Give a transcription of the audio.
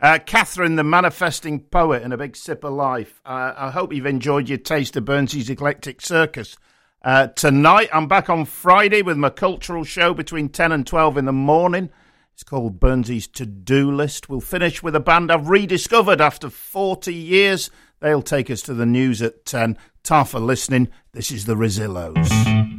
Catherine, the manifesting poet, and a big sip of life. I hope you've enjoyed your taste of Burnsy's Eclectic Circus. Tonight, I'm back on Friday with my cultural show between 10 and 12 in the morning. It's called Burnsy's To-Do List. We'll finish with a band I've rediscovered after 40 years. They'll take us to the news at 10. Ta for listening. This is the Rezillos.